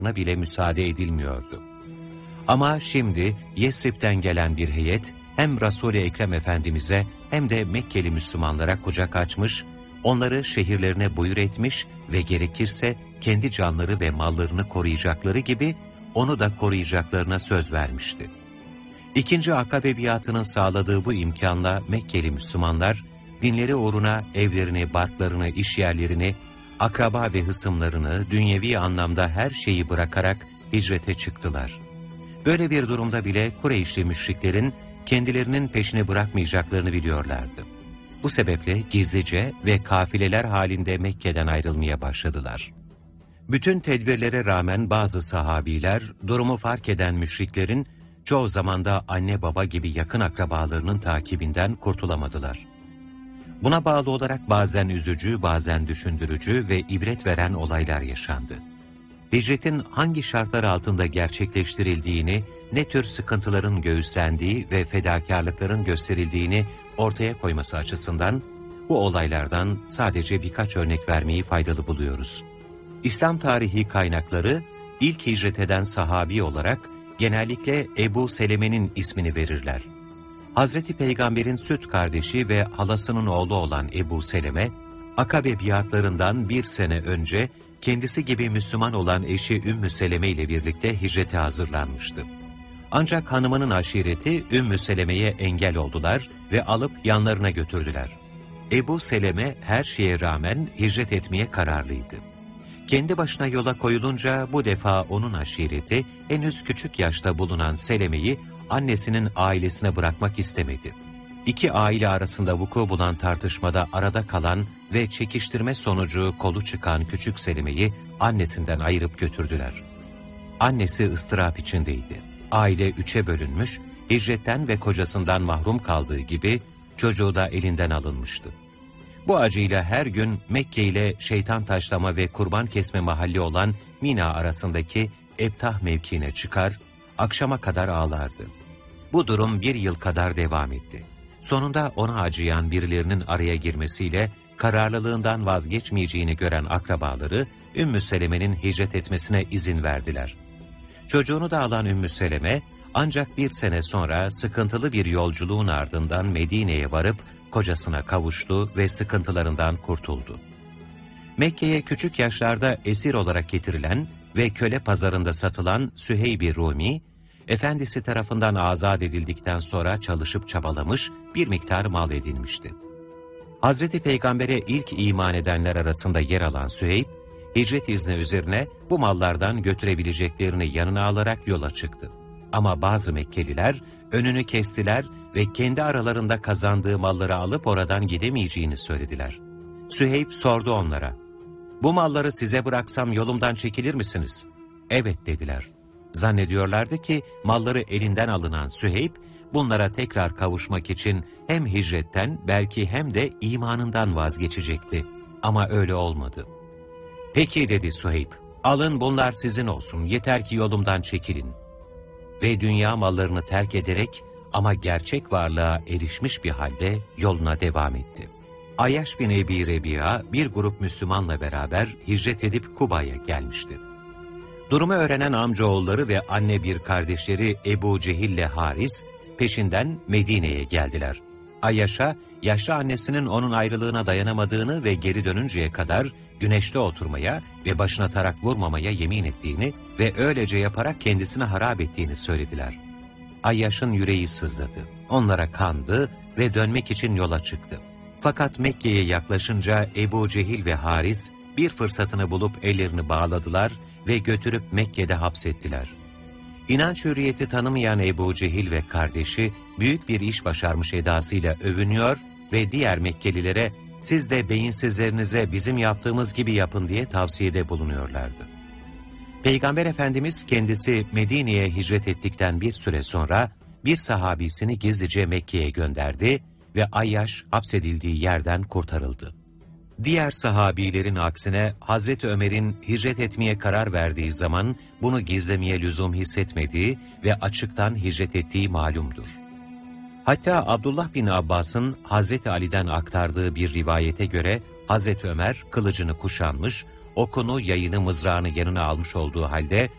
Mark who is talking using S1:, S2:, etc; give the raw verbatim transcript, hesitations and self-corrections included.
S1: bile müsaade edilmiyordu. Ama şimdi Yesrib'den gelen bir heyet hem Resul-i Ekrem Efendimiz'e hem de Mekkeli Müslümanlara kucak açmış, onları şehirlerine buyur etmiş ve gerekirse kendi canları ve mallarını koruyacakları gibi onu da koruyacaklarına söz vermişti. İkinci Akabe biatının sağladığı bu imkanla Mekkeli Müslümanlar, dinleri uğruna evlerini, barklarını, işyerlerini, akraba ve hısımlarını, dünyevi anlamda her şeyi bırakarak hicrete çıktılar. Böyle bir durumda bile Kureyşli müşriklerin kendilerinin peşini bırakmayacaklarını biliyorlardı. Bu sebeple gizlice ve kafileler halinde Mekke'den ayrılmaya başladılar. Bütün tedbirlere rağmen bazı sahabiler, durumu fark eden müşriklerin çoğu zamanda anne baba gibi yakın akrabalarının takibinden kurtulamadılar. Buna bağlı olarak bazen üzücü, bazen düşündürücü ve ibret veren olaylar yaşandı. Hicretin hangi şartlar altında gerçekleştirildiğini, ne tür sıkıntıların göğüslendiği ve fedakarlıkların gösterildiğini ortaya koyması açısından bu olaylardan sadece birkaç örnek vermeyi faydalı buluyoruz. İslam tarihi kaynakları ilk hicret eden sahabi olarak genellikle Ebu Seleme'nin ismini verirler. Hazreti Peygamber'in süt kardeşi ve halasının oğlu olan Ebu Seleme, Akabe biatlarından bir sene önce kendisi gibi Müslüman olan eşi Ümmü Seleme ile birlikte hicrete hazırlanmıştı. Ancak hanımının aşireti Ümmü Seleme'ye engel oldular ve alıp yanlarına götürdüler. Ebu Seleme her şeye rağmen hicret etmeye kararlıydı. Kendi başına yola koyulunca bu defa onun aşireti henüz küçük yaşta bulunan Seleme'yi annesinin ailesine bırakmak istemedi. İki aile arasında vuku bulan tartışmada arada kalan ve çekiştirme sonucu kolu çıkan küçük Seleme'yi annesinden ayırıp götürdüler. Annesi ıstırap içindeydi. Aile üçe bölünmüş, hicretten ve kocasından mahrum kaldığı gibi çocuğu da elinden alınmıştı. Bu acıyla her gün Mekke ile şeytan taşlama ve kurban kesme mahalli olan Mina arasındaki Ebtah mevkiine çıkar, akşama kadar ağlardı. Bu durum bir yıl kadar devam etti. Sonunda ona acıyan birilerinin araya girmesiyle kararlılığından vazgeçmeyeceğini gören akrabaları Ümmü Seleme'nin hicret etmesine izin verdiler. Çocuğunu da alan Ümmü Seleme ancak bir sene sonra sıkıntılı bir yolculuğun ardından Medine'ye varıp kocasına kavuştu ve sıkıntılarından kurtuldu. Mekke'ye küçük yaşlarda esir olarak getirilen ve köle pazarında satılan Süheyb-i Rumi, efendisi tarafından azat edildikten sonra çalışıp çabalamış, bir miktar mal edinmişti. Hazreti Peygamber'e ilk iman edenler arasında yer alan Süheyb, hicret izni üzerine bu mallardan götürebileceklerini yanına alarak yola çıktı. Ama bazı Mekkeliler önünü kestiler ve kendi aralarında kazandığı malları alıp oradan gidemeyeceğini söylediler. Süheyb sordu onlara, "Bu malları size bıraksam yolumdan çekilir misiniz?" "Evet," dediler. Zannediyorlardı ki malları elinden alınan Süheyb, bunlara tekrar kavuşmak için hem hicretten belki hem de imanından vazgeçecekti. Ama öyle olmadı. "Peki," dedi Süheyb, "alın bunlar sizin olsun, yeter ki yolumdan çekilin." Ve dünya mallarını terk ederek ama gerçek varlığa erişmiş bir halde yoluna devam etti. Ayyaş bin Ebi Rebi'a bir grup Müslümanla beraber hicret edip Kuba'ya gelmişti. Durumu öğrenen amcaoğulları ve anne bir kardeşleri Ebu Cehil ile Haris peşinden Medine'ye geldiler. Ayyaş'a yaşlı annesinin onun ayrılığına dayanamadığını ve geri dönünceye kadar güneşte oturmaya ve başına tarak vurmamaya yemin ettiğini ve öylece yaparak kendisini harap ettiğini söylediler. Ayyaş'ın yüreği sızladı. Onlara kandı ve dönmek için yola çıktı. Fakat Mekke'ye yaklaşınca Ebu Cehil ve Haris bir fırsatını bulup ellerini bağladılar ve götürüp Mekke'de hapsettiler. İnanç hürriyeti tanımayan Ebu Cehil ve kardeşi büyük bir iş başarmış edasıyla övünüyor ve diğer Mekkelilere siz de beyinsizlerinize bizim yaptığımız gibi yapın diye tavsiyede bulunuyorlardı. Peygamber Efendimiz kendisi Medine'ye hicret ettikten bir süre sonra bir sahabisini gizlice Mekke'ye gönderdi ve Ayyaş hapsedildiği yerden kurtarıldı. Diğer sahabilerin aksine Hazreti Ömer'in hicret etmeye karar verdiği zaman bunu gizlemeye lüzum hissetmediği ve açıktan hicret ettiği malumdur. Hatta Abdullah bin Abbas'ın Hazreti Ali'den aktardığı bir rivayete göre Hazreti Ömer kılıcını kuşanmış, okunu, yayını, mızrağını yanına almış olduğu halde